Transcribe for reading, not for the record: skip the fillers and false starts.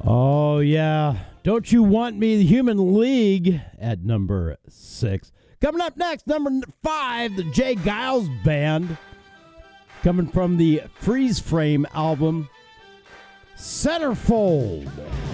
Oh, yeah. Don't You Want Me, the Human League at number 6. Coming up next, number 5, the Jay Giles Band. Coming from the Freeze Frame album, Centerfold.